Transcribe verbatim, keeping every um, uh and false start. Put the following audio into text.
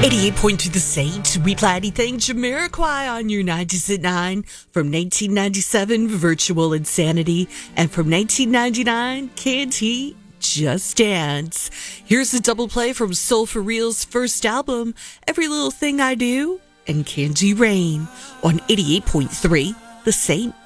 eighty-eight point two The Saint. We play anything Jamiroquai on your nineties at nine. From nineteen ninety-seven, Virtual Insanity. And from nineteen ninety-nine, Can't He Just Dance? Here's a double play from Soul for Real's first album, Every Little Thing I Do, and Candy Rain on eighty-eight point three The Saint.